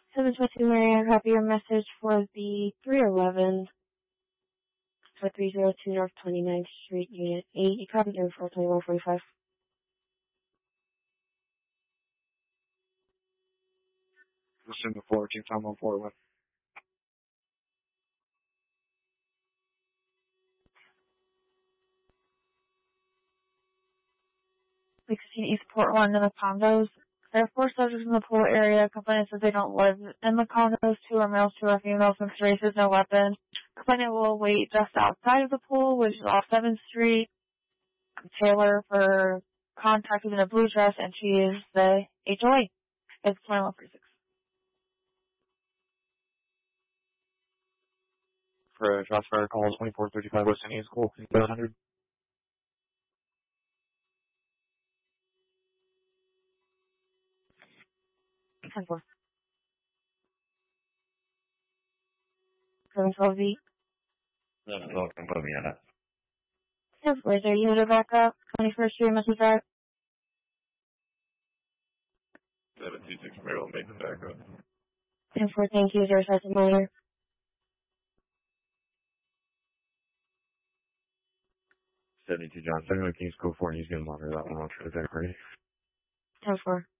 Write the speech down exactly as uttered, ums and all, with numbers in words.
seven twenty-two Marianne, copy your message for the three eleven for three oh two North twenty-ninth Street, Unit eight. You copy your four twenty-one forty-five. Listen to four, team time on four one. sixteen East Portland in the condos. There are four subjects in the pool area. Complainant says they don't live in the condos. Two are males, two are females. Mixed races, no weapons. Complainant will wait just outside of the pool, which is off seventh Street. Taylor for contact within a blue dress, and she is the H O A. It's twenty-one forty-six. For shots fired, call twenty-four thirty-five West Indian School, one hundred. ten four. seven twelve Z. No, no, can put me on it. Yes, laser unit back up. twenty-first Street, Mister Drive. seven two six Maryland, make them back up. ten four, thank you. Zero Sergeant Miller. seventy-two John, second Kings, go for it. He's going to monitor that one. I'll try to back ready. ten four.